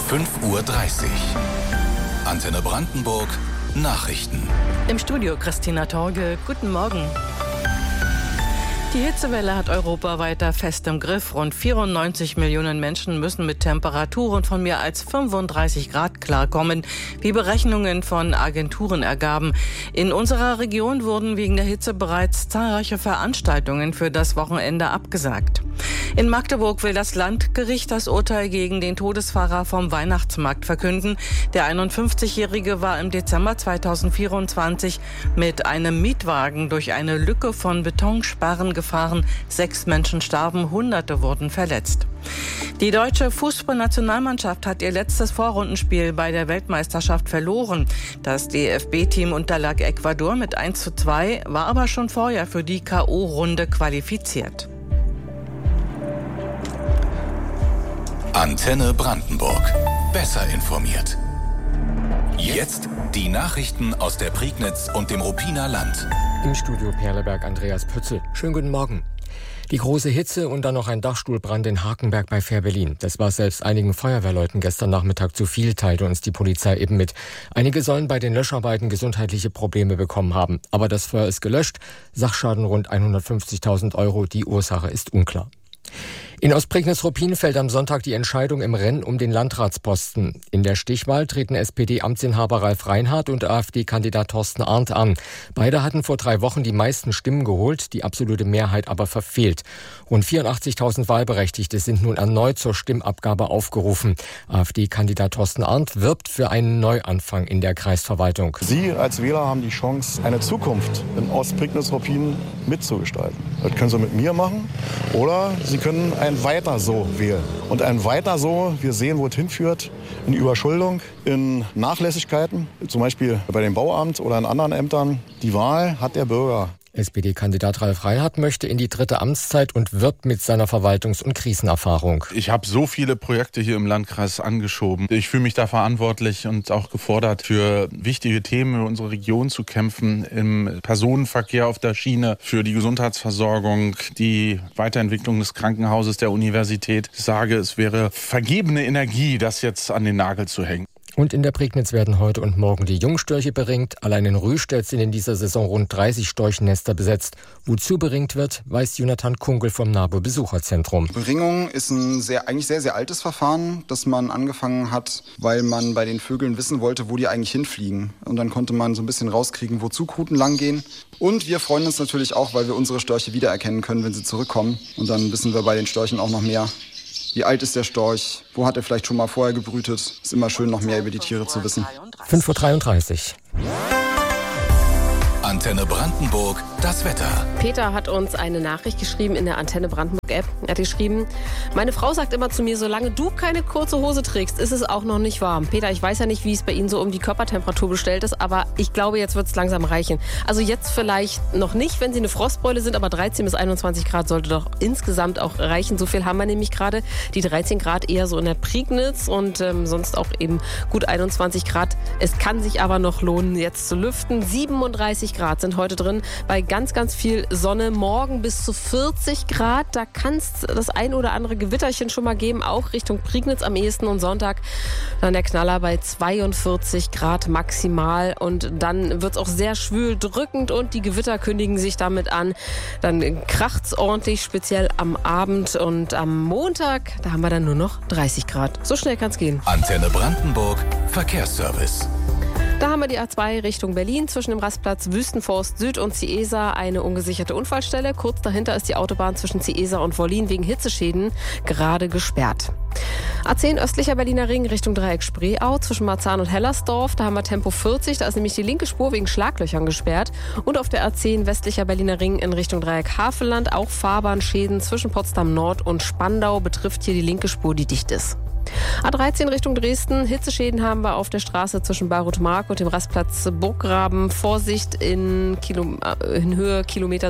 5:30 Uhr. Antenne Brandenburg Nachrichten. Im Studio Christina Torge. Guten Morgen. Die Hitzewelle hat Europa weiter fest im Griff. Rund 94 Millionen Menschen müssen mit Temperaturen von mehr als 35 Grad klarkommen, wie Berechnungen von Agenturen ergaben. In unserer Region wurden wegen der Hitze bereits zahlreiche Veranstaltungen für das Wochenende abgesagt. In Magdeburg will das Landgericht das Urteil gegen den Todesfahrer vom Weihnachtsmarkt verkünden. Der 51-Jährige war im Dezember 2024 mit einem Mietwagen durch eine Lücke von Betonsperren gefahren. 6 Menschen starben, Hunderte wurden verletzt. Die deutsche Fußballnationalmannschaft hat ihr letztes Vorrundenspiel bei der Weltmeisterschaft verloren. Das DFB-Team unterlag Ecuador mit 1:2, war aber schon vorher für die K.O.-Runde qualifiziert. Antenne Brandenburg. Besser informiert. Jetzt die Nachrichten aus der Prignitz und dem Ruppiner Land. Im Studio Perleberg Andreas Pützel. Schönen guten Morgen. Die große Hitze und dann noch ein Dachstuhlbrand in Hakenberg bei Fährberlin. Das war selbst einigen Feuerwehrleuten gestern Nachmittag zu viel, teilte uns die Polizei eben mit. Einige sollen bei den Löscharbeiten gesundheitliche Probleme bekommen haben. Aber das Feuer ist gelöscht. Sachschaden rund 150.000 €. Die Ursache ist unklar. In Ostprignitz-Ruppin fällt am Sonntag die Entscheidung im Rennen um den Landratsposten. In der Stichwahl treten SPD-Amtsinhaber Ralf Reinhardt und AfD-Kandidat Thorsten Arndt an. Beide hatten vor 3 Wochen die meisten Stimmen geholt, die absolute Mehrheit aber verfehlt. Rund 84.000 Wahlberechtigte sind nun erneut zur Stimmabgabe aufgerufen. AfD-Kandidat Thorsten Arndt wirbt für einen Neuanfang in der Kreisverwaltung. Sie als Wähler haben die Chance, eine Zukunft in Ostprignitz-Ruppin mitzugestalten. Das können Sie mit mir machen oder Sie können ein Weiter so wählen. Und ein Weiter so, wir sehen, wo es hinführt, in Überschuldung, in Nachlässigkeiten, zum Beispiel bei dem Bauamt oder in anderen Ämtern. Die Wahl hat der Bürger. SPD-Kandidat Ralf Reinhardt möchte in die 3. Amtszeit und wirbt mit seiner Verwaltungs- und Krisenerfahrung. Ich habe so viele Projekte hier im Landkreis angeschoben. Ich fühle mich da verantwortlich und auch gefordert, für wichtige Themen in unserer Region zu kämpfen. Im Personenverkehr auf der Schiene, für die Gesundheitsversorgung, die Weiterentwicklung des Krankenhauses der Universität. Ich sage, es wäre vergebene Energie, das jetzt an den Nagel zu hängen. Und in der Prignitz werden heute und morgen die Jungstörche beringt. Allein in Rühstedt sind in dieser Saison rund 30 Storchennester besetzt. Wozu beringt wird, weiß Jonathan Kunkel vom NABU Besucherzentrum. Beringung ist ein eigentlich sehr, sehr altes Verfahren, das man angefangen hat, weil man bei den Vögeln wissen wollte, wo die eigentlich hinfliegen. Und dann konnte man so ein bisschen rauskriegen, wo Zugrouten lang gehen. Und wir freuen uns natürlich auch, weil wir unsere Störche wiedererkennen können, wenn sie zurückkommen. Und dann wissen wir bei den Störchen auch noch mehr. Wie alt ist der Storch? Wo hat er vielleicht schon mal vorher gebrütet? Ist immer schön, noch mehr über die Tiere zu wissen. 5:33 Uhr. Antenne Brandenburg, das Wetter. Peter hat uns eine Nachricht geschrieben in der Antenne Brandenburg-App. Er hat geschrieben: Meine Frau sagt immer zu mir, solange du keine kurze Hose trägst, ist es auch noch nicht warm. Peter, ich weiß ja nicht, wie es bei Ihnen so um die Körpertemperatur bestellt ist, aber ich glaube, jetzt wird es langsam reichen. Also jetzt vielleicht noch nicht, wenn Sie eine Frostbeule sind, aber 13 bis 21 Grad sollte doch insgesamt auch reichen. So viel haben wir nämlich gerade. Die 13 Grad eher so in der Prignitz und sonst auch eben gut 21 Grad. Es kann sich aber noch lohnen, jetzt zu lüften. 37 Grad sind heute drin, bei ganz, ganz viel Sonne. Morgen bis zu 40 Grad. Da kann es das ein oder andere Gewitterchen schon mal geben, auch Richtung Prignitz am ehesten. Und Sonntag dann der Knaller bei 42 Grad maximal. Und dann wird es auch sehr schwül, drückend und die Gewitter kündigen sich damit an. Dann kracht es ordentlich, speziell am Abend. Und am Montag, da haben wir dann nur noch 30 Grad. So schnell kann es gehen. Antenne Brandenburg, Verkehrsservice. Da haben wir die A2 Richtung Berlin zwischen dem Rastplatz Wüstenforst Süd und Ciesa eine ungesicherte Unfallstelle. Kurz dahinter ist die Autobahn zwischen Ciesa und Wollin wegen Hitzeschäden gerade gesperrt. A10 östlicher Berliner Ring Richtung Dreieck Spreeau zwischen Marzahn und Hellersdorf. Da haben wir Tempo 40, da ist nämlich die linke Spur wegen Schlaglöchern gesperrt. Und auf der A10 westlicher Berliner Ring in Richtung Dreieck Havelland auch Fahrbahnschäden zwischen Potsdam Nord und Spandau betrifft hier die linke Spur, die dicht ist. A13 Richtung Dresden. Hitzeschäden haben wir auf der Straße zwischen Baruth-Mark und dem Rastplatz Burggraben. Vorsicht in Höhe Kilometer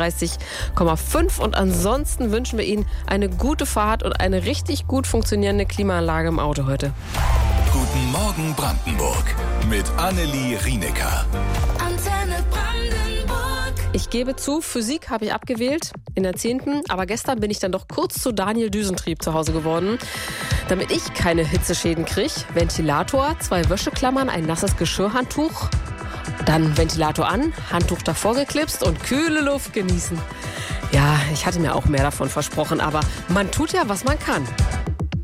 36,5. Und ansonsten wünschen wir Ihnen eine gute Fahrt und eine richtig gut funktionierende Klimaanlage im Auto heute. Guten Morgen Brandenburg mit Annelie Rienecker. Antenne Brandenburg. Ich gebe zu, Physik habe ich abgewählt in der 10., aber gestern bin ich dann doch kurz zu Daniel Düsentrieb zu Hause geworden. Damit ich keine Hitzeschäden kriege, Ventilator, 2 Wäscheklammern, ein nasses Geschirrhandtuch, dann Ventilator an, Handtuch davor geklipst und kühle Luft genießen. Ja, ich hatte mir auch mehr davon versprochen, aber man tut ja, was man kann.